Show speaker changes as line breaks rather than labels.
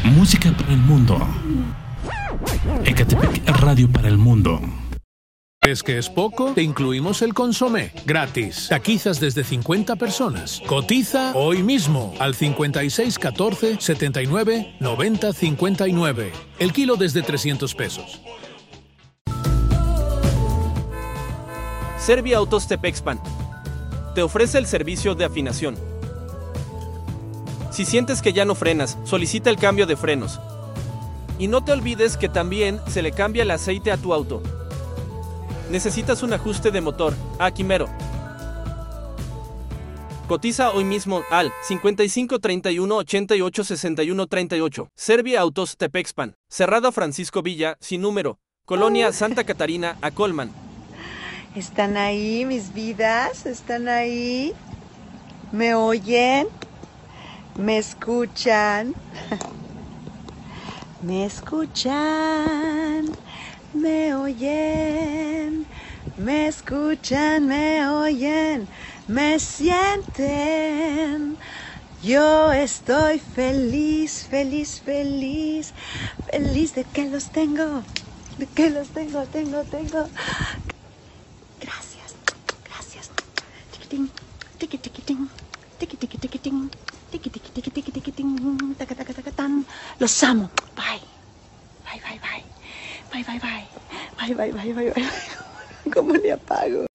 Música para el mundo. Ecatepec Radio para el mundo.
¿Ves que es poco? Te incluimos el consomé, gratis. Taquizas desde 50 personas. Cotiza hoy mismo al 56 14 79 90 59. El kilo desde 300 pesos.
Serviautos Autos Tepexpan te ofrece el servicio de afinación. Si sientes que ya no frenas, solicita el cambio de frenos. Y no te olvides que también se le cambia el aceite a tu auto. ¿Necesitas un ajuste de motor? Aquí mero. Cotiza hoy mismo al 55 31 88 61 38. Serviautos Tepexpan. Cerrado Francisco Villa, sin número. Colonia Santa Catarina, Acolman.
¿Están ahí mis vidas? ¿Están ahí? ¿Me oyen? ¿Me escuchan? ¿Me escuchan? ¿Me oyen? ¿Me escuchan? ¿Me oyen? ¿Me sienten? Yo estoy feliz, feliz, feliz, feliz de que los tengo, de que los tengo. Gracias, gracias. Tiquitín, tiquitín, tiquitín, tiquitín, tiquitín, tiquitín, tacatacatacatán. Los amo. Bye. Bye, bye, bye. Bye, bye, bye. Bye, bye, bye, bye, bye. ¿Cómo le apago?